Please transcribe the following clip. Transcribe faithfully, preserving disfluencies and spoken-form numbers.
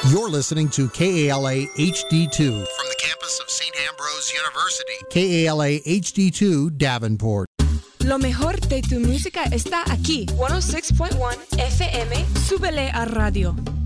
You're listening to K A L A H D two from the campus of Saint Ambrose University. K A L A H D two Davenport. Lo mejor de tu música está aquí. ciento seis punto uno F M. Súbele a radio.